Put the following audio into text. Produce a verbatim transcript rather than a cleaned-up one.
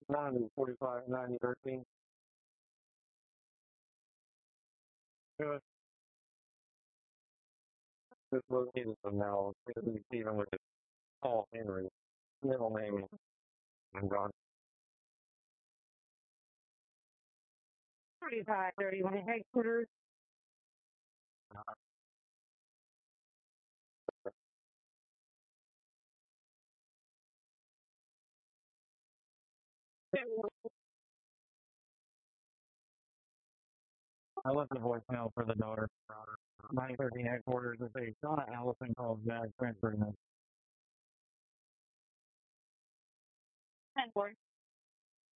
ninety forty-five ninety thirteen. Good. This located from now. Even with Paul Henry. Middle name. I'm gone. thirty-five thirty-one headquarters. I left the voicemail for the daughter. nine thirteen headquarters. If they Donna Allison calls back, transferring them. ten four.